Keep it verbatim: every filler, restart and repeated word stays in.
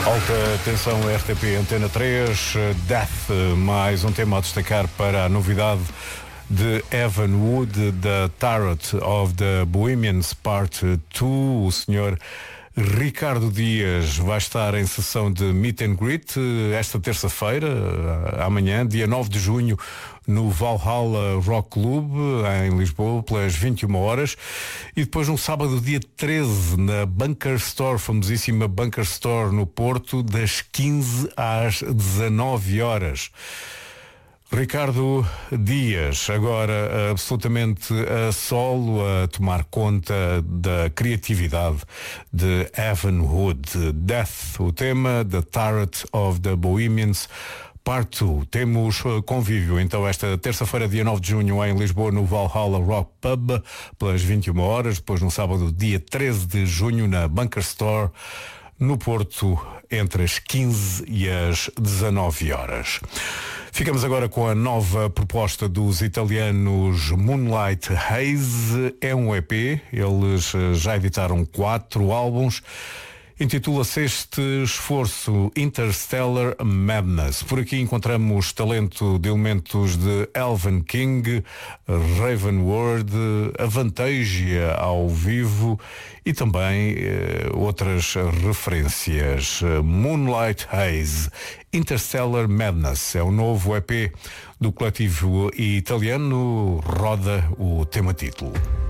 Alta tensão R T P Antena três, Death, mais um tema a destacar para a novidade de Evan Wood, da Tarot of the Bohemians Part dois. O senhor Ricardo Dias vai estar em sessão de Meet and Greet esta terça-feira, amanhã, dia nove de junho, no Valhalla Rock Club, em Lisboa, pelas vinte e uma horas. E depois no sábado, dia treze, na Bunker Store, famosíssima Bunker Store no Porto, das quinze às dezanove horas. Ricardo Dias, agora absolutamente a solo, a tomar conta da criatividade de Evan Wood. Death, o tema, The Tarot of the Bohemians Part dois. Temos convívio então esta terça-feira, dia nove de junho, em Lisboa, no Valhalla Rock Pub, pelas vinte e uma horas. Depois no sábado, dia treze de junho, na Bunker Store, no Porto, entre as quinze e as dezanove horas. Ficamos agora com a nova proposta dos italianos Moonlight Haze. É um E P, eles já editaram quatro álbuns. Intitula-se este esforço Interstellar Madness. Por aqui encontramos talento de elementos de Elven King, Raven Word, Avantasia ao vivo e também eh, outras referências. Moonlight Haze, Interstellar Madness é o novo E P do coletivo italiano. Roda o tema título.